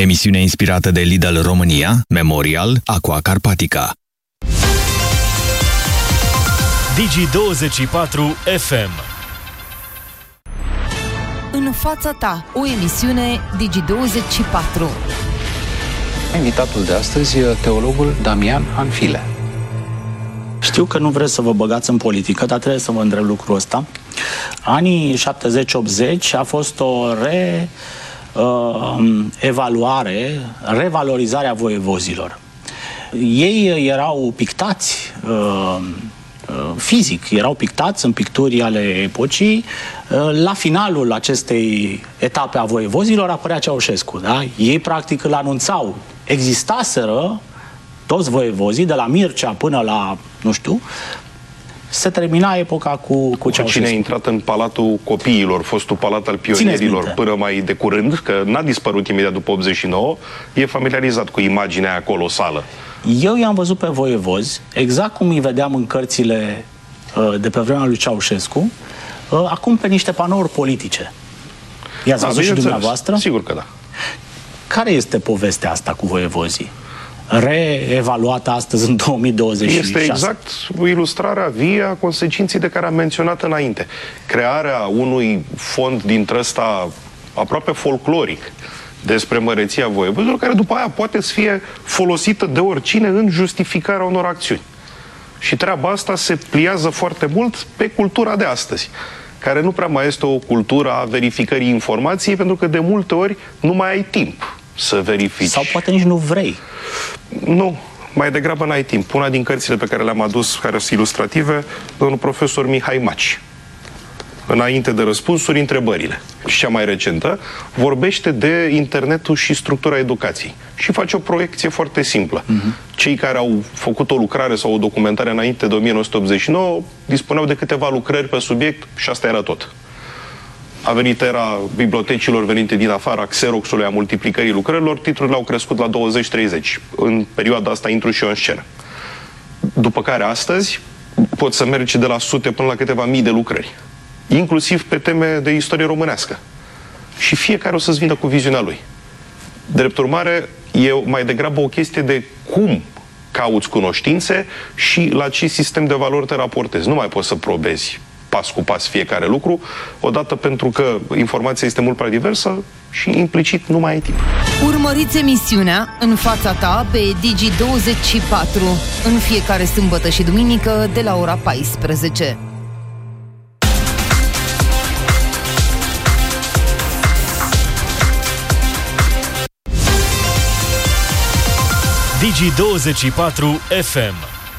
Emisiune inspirată de Lidl România, Memorial, Aqua Carpatica. Digi24 FM. În fața ta, o emisiune Digi24. Invitatul de astăzi e teologul Damian Anfile. Știu că nu vreți să vă băgați în politică, dar trebuie să vă întreb lucrul ăsta. Anii 70-80 a fost o revalorizare a voievozilor. Ei erau pictați fizic, erau pictați în picturi ale epocii. La finalul acestei etape a voievozilor apărea Ceaușescu. Da? Ei practic îl anunțau. Existaseră toți voievozii, de la Mircea până la, nu știu, se termina epoca cu Ceaușescu. Cine a intrat în Palatul Copiilor, fostul Palat al Pionierilor, până mai de curând, că n-a dispărut imediat după 89, e familiarizat cu imaginea aia colosală. Eu i-am văzut pe voievozi, exact cum îi vedeam în cărțile de pe vremea lui Ceaușescu, acum pe niște panouri politice. I-ați văzut și dumneavoastră? Sigur că da. Care este povestea asta cu voievozii? Reevaluată astăzi în 2026. Este exact ilustrarea vie a consecinței de care am menționat înainte. Crearea unui fond dintre ăsta aproape folcloric despre măreția voievozilor, care după aia poate să fie folosită de oricine în justificarea unor acțiuni. Și treaba asta se pliază foarte mult pe cultura de astăzi, care nu prea mai este o cultură a verificării informației, pentru că de multe ori nu mai ai timp să verifici. Sau poate nici nu vrei. Nu, mai degrabă n-ai timp. Una din cărțile pe care le-am adus, care sunt ilustrative, domnul profesor Mihai Maci. Înainte de răspunsuri, întrebările. Și cea mai recentă vorbește de internetul și structura educației. Și face o proiecție foarte simplă. Cei care au făcut o lucrare sau o documentare înainte de 1989 dispuneau de câteva lucrări pe subiect și asta era tot. A venit era bibliotecilor venite din afara, Xeroxului, a multiplicării lucrărilor, titlurile au crescut la 20-30. În perioada asta intru și eu în scenă. După care astăzi poți să mergi de la sute până la câteva mii de lucrări. Inclusiv pe teme de istorie românească. Și fiecare o să-ți vină cu viziunea lui. Drept urmare, e mai degrabă o chestie de cum cauți cunoștințe și la ce sistem de valori te raportezi. Nu mai poți să probezi pas cu pas fiecare lucru, odată pentru că informația este mult prea diversă și implicit nu mai ai timp. Urmăriți emisiunea În fața ta pe Digi24 în fiecare sâmbătă și duminică de la ora 14. Digi24 FM.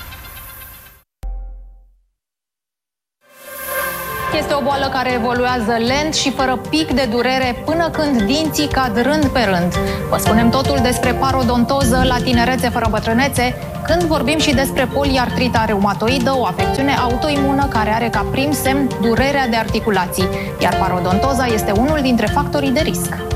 Este o boală care evoluează lent și fără pic de durere până când dinții cad rând pe rând. Vă spunem totul despre parodontoză la tinerețe fără bătrânețe, când vorbim și despre poliartrita reumatoidă, o afecțiune autoimună care are ca prim semn durerea de articulații, iar parodontoza este unul dintre factorii de risc.